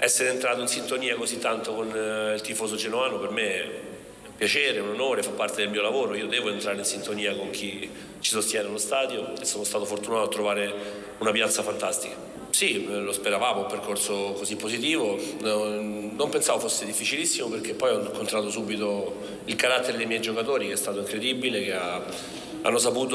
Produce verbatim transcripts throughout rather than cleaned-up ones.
essere entrato in sintonia così tanto con eh, il tifoso genoano per me è un piacere, un onore, fa parte del mio lavoro. Io devo entrare in sintonia con chi ci sostiene allo stadio e sono stato fortunato a trovare una piazza fantastica. Sì, lo speravamo, un percorso così positivo, non pensavo fosse difficilissimo perché poi ho incontrato subito il carattere dei miei giocatori che è stato incredibile, che ha, hanno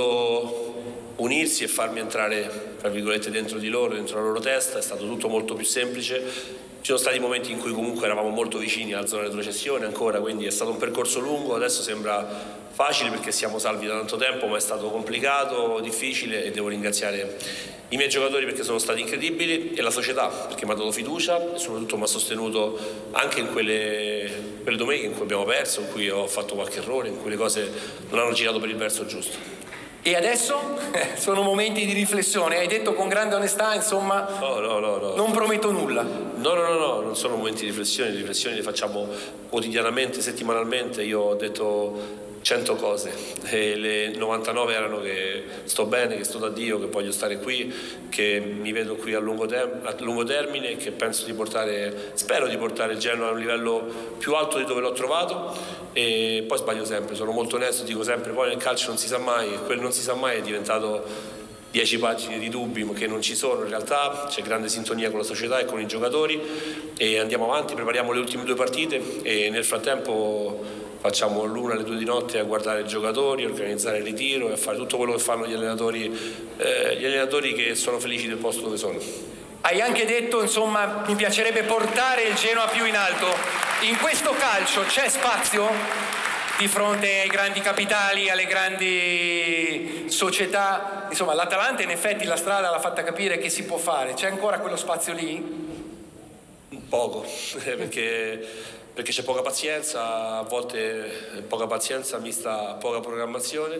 saputo unirsi e farmi entrare, tra virgolette, dentro di loro, dentro la loro testa, è stato tutto molto più semplice. Ci sono stati momenti in cui comunque eravamo molto vicini alla zona di retrocessione ancora, quindi è stato un percorso lungo, adesso sembra facile perché siamo salvi da tanto tempo, ma è stato complicato, difficile e devo ringraziare i miei giocatori perché sono stati incredibili e la società perché mi ha dato fiducia e soprattutto mi ha sostenuto anche in quelle, quelle domeniche in cui abbiamo perso, in cui ho fatto qualche errore, in cui le cose non hanno girato per il verso giusto. E adesso sono momenti di riflessione, hai detto con grande onestà, insomma, no, no, no, no. non prometto nulla. No, no, no, no, non sono momenti di riflessione, le riflessioni le facciamo quotidianamente, settimanalmente. Io ho detto cento cose e le novantanove erano che sto bene, che sto da Dio, che voglio stare qui, che mi vedo qui a lungo, tem- a lungo termine e che penso di portare, spero di portare il Genoa a un livello più alto di dove l'ho trovato. E poi sbaglio sempre, sono molto onesto, dico sempre poi nel calcio non si sa mai, quel non si sa mai è diventato dieci pagine di dubbi che non ci sono, in realtà c'è grande sintonia con la società e con i giocatori e andiamo avanti, prepariamo le ultime due partite e nel frattempo facciamo l'una alle due di notte a guardare i giocatori, a organizzare il ritiro e a fare tutto quello che fanno gli allenatori, eh, gli allenatori che sono felici del posto dove sono. Hai anche detto, insomma, mi piacerebbe portare il Genoa più in alto. In questo calcio c'è spazio di fronte ai grandi capitali, alle grandi società? Insomma, l'Atalanta in effetti la strada l'ha fatta capire che si può fare. C'è ancora quello spazio lì? Poco, perché, perché c'è poca pazienza, a volte poca pazienza mista a poca programmazione.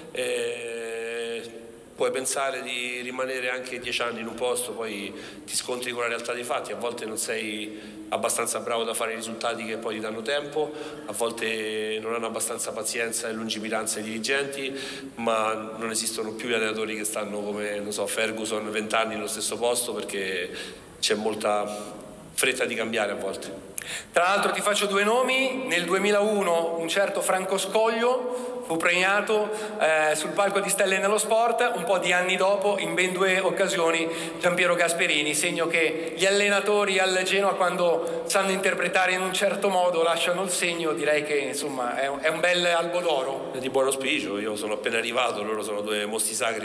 E puoi pensare di rimanere anche dieci anni in un posto, poi ti scontri con la realtà dei fatti, a volte non sei abbastanza bravo da fare i risultati che poi ti danno tempo, a volte non hanno abbastanza pazienza e lungimiranza i dirigenti, ma non esistono più gli allenatori che stanno come, non so, Ferguson vent'anni nello stesso posto perché c'è molta fretta di cambiare a volte. Tra l'altro ti faccio due nomi, nel duemilauno un certo Franco Scoglio fu premiato eh, sul palco di Stelle nello Sport, un po' di anni dopo in ben due occasioni Giampiero Gasperini, segno che gli allenatori al Genoa quando sanno interpretare in un certo modo lasciano il segno, direi che insomma è un, è un bel albo d'oro. È di buon auspicio, io sono appena arrivato, loro sono due mostri sacri